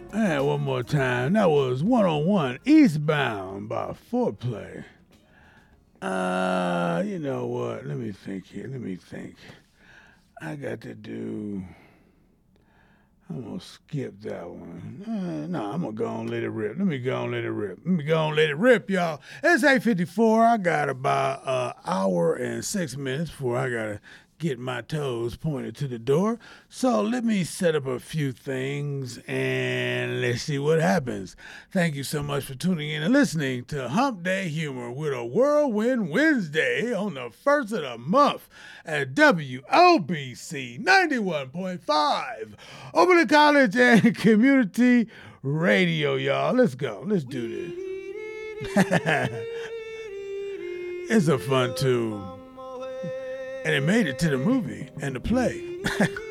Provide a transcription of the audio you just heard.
And one more time. That was 101 Eastbound by Foreplay. You know what? Let me think here. Let me think. I got to do. I'm gonna skip that one. No, I'm gonna go and let it rip. Let me go and let it rip. Let me go and let it rip, y'all. It's 8:54. I got about an hour and 6 minutes before I gotta get my toes pointed to the door. So let me set up a few things and let's see what happens. Thank you so much for tuning in and listening to Hump Day Humor with a Whirlwind Wednesday on the first of the month at WOBC 91.5 Oberlin College and Community Radio, y'all. Let's go. Let's do this. It's a fun tune. And it made it to the movie and the play.